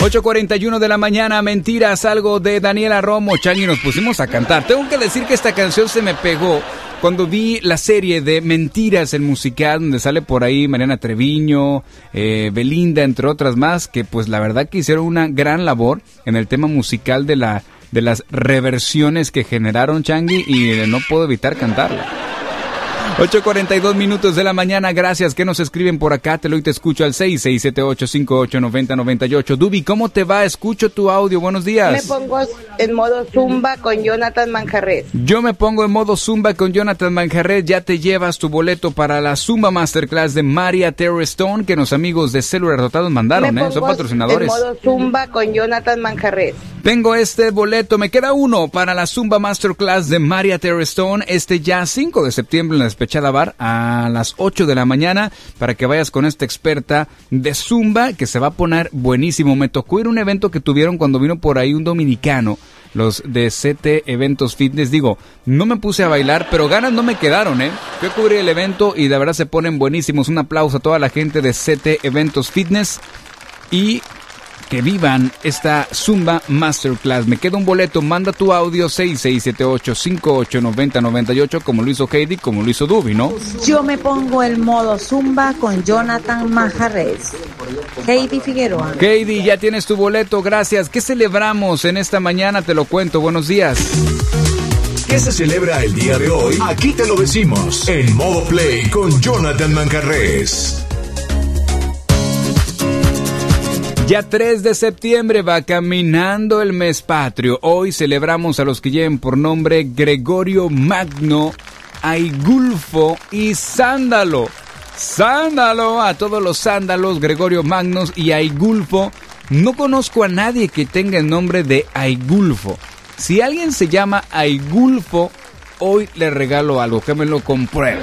8:41 de la mañana, Mentiras, algo de Daniela Romo. Changi, nos pusimos a cantar. Tengo que decir que esta canción se me pegó cuando vi la serie de Mentiras, el musical, donde sale por ahí Mariana Treviño, Belinda, entre otras más, que pues la verdad que hicieron una gran labor en el tema musical de las reversiones que generaron, Changi, y no puedo evitar cantarla. 8:42 de la mañana, gracias. ¿Qué nos escriben por acá? Te escucho al 6678-5890-98. Dubi, ¿cómo te va? Escucho tu audio, buenos días. Me pongo en modo Zumba con Jonathan Manjarres. Yo me pongo en modo Zumba con Jonathan Manjarres. Ya te llevas tu boleto para la Zumba Masterclass de María Terrestone, que los amigos de Celular Dotados mandaron, son patrocinadores. En modo Zumba con Jonathan Manjarres. Tengo este boleto, me queda uno para la Zumba Masterclass de María Terrestone, ya 5 de septiembre en la Despechada Bar a las 8 de la mañana, para que vayas con esta experta de Zumba que se va a poner buenísimo. Me tocó ir a un evento que tuvieron cuando vino por ahí un dominicano, los de CT Eventos Fitness. Digo, no me puse a bailar, pero ganas no me quedaron, Fui a cubrir el evento y de verdad se ponen buenísimos. Un aplauso a toda la gente de CT Eventos Fitness y que vivan esta Zumba Masterclass. Me queda un boleto, manda tu audio 6678-5890-98, como lo hizo Heidi, como lo hizo Dubi, ¿no? Yo me pongo el modo Zumba con Jonathan Manjarres. Heidi Figueroa. Heidi, ya tienes tu boleto, gracias. ¿Qué celebramos en esta mañana? Te lo cuento, buenos días. ¿Qué se celebra el día de hoy? Aquí te lo decimos, en modo play con Jonathan Manjarres. Ya 3 de septiembre va caminando el mes patrio. Hoy celebramos a los que lleven por nombre Gregorio Magno, Aigulfo y Sándalo. ¡Sándalo! A todos los sándalos, Gregorio Magnos y Aigulfo. No conozco a nadie que tenga el nombre de Aigulfo. Si alguien se llama Aigulfo, hoy le regalo algo, que me lo compruebe.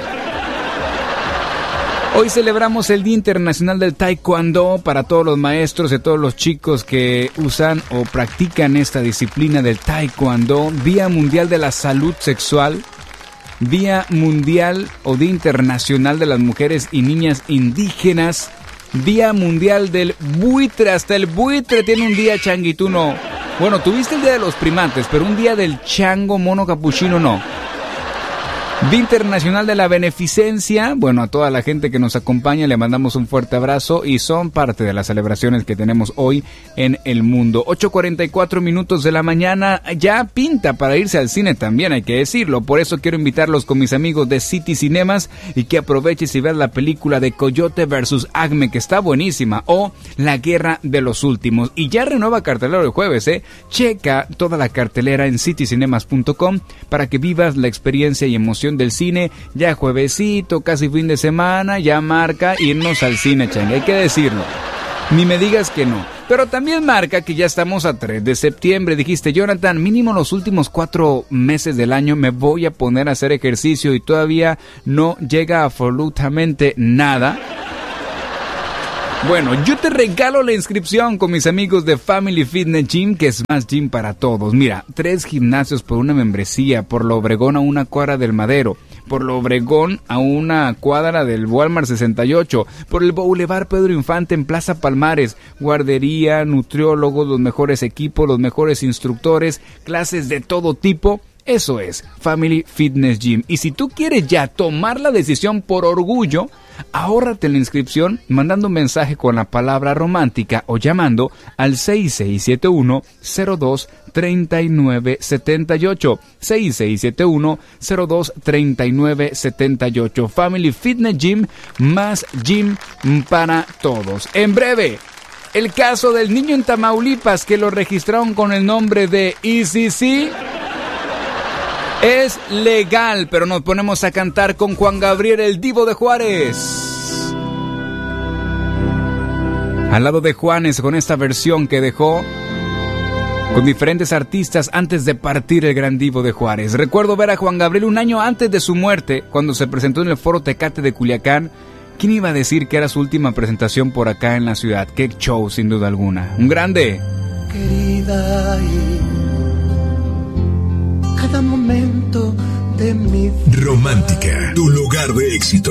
Hoy celebramos el Día Internacional del Taekwondo para todos los maestros y todos los chicos que usan o practican esta disciplina del Taekwondo. Día Mundial de la Salud Sexual, Día Mundial o Día Internacional de las Mujeres y Niñas Indígenas, Día Mundial del Buitre. Hasta el buitre tiene un día, Changi, tú no. Bueno, tuviste el Día de los Primates, pero un día del chango mono capuchino no. Día Internacional de la Beneficencia. Bueno, a toda la gente que nos acompaña le mandamos un fuerte abrazo y son parte de las celebraciones que tenemos hoy en el mundo. 8:44 de la mañana, ya pinta para irse al cine también, hay que decirlo. Por eso quiero invitarlos con mis amigos de City Cinemas y que aproveches y veas la película de Coyote vs. Acme, que está buenísima, o La Guerra de los Últimos. Y ya renueva cartelera el jueves, Checa toda la cartelera en citycinemas.com para que vivas la experiencia y emoción del cine. Ya juevesito, casi fin de semana, ya marca irnos al cine, Changi, hay que decirlo. Ni me digas que no. Pero también marca que ya estamos a 3 de septiembre. Dijiste, Jonathan, mínimo los últimos 4 meses del año me voy a poner a hacer ejercicio y todavía no llega absolutamente nada. Bueno, yo te regalo la inscripción con mis amigos de Family Fitness Gym, que es más gym para todos. Mira, 3 gimnasios por una membresía, por Lo Obregón a una cuadra del Madero, por Lo Obregón a una cuadra del Walmart 68, por el Boulevard Pedro Infante en Plaza Palmares, guardería, nutriólogos, los mejores equipos, los mejores instructores, clases de todo tipo. Eso es Family Fitness Gym. Y si tú quieres ya tomar la decisión por orgullo, ahórrate la inscripción mandando un mensaje con la palabra romántica o llamando al 6671-023978. 6671-023978. Family Fitness Gym, más gym para todos. En breve, el caso del niño en Tamaulipas que lo registraron con el nombre de ECC. Es legal, pero nos ponemos a cantar con Juan Gabriel, el Divo de Juárez. Al lado de Juanes, con esta versión que dejó con diferentes artistas antes de partir el gran Divo de Juárez. Recuerdo ver a Juan Gabriel un año antes de su muerte, cuando se presentó en el Foro Tecate de Culiacán. ¿Quién iba a decir que era su última presentación por acá en la ciudad? Qué show, sin duda alguna. Un grande. Querida, cada momento de mi vida. Romántica, tu lugar de éxito.